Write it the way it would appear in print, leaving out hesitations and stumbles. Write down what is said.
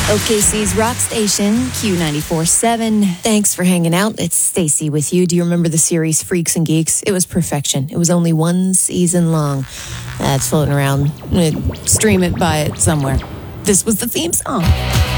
OKC's Rock Station, Q94.7. Thanks for hanging out. It's Stacy with you. Do you remember the series Freaks and Geeks? It was perfection. It was only one season long. It's floating around. Stream it, buy it somewhere. This was the theme song.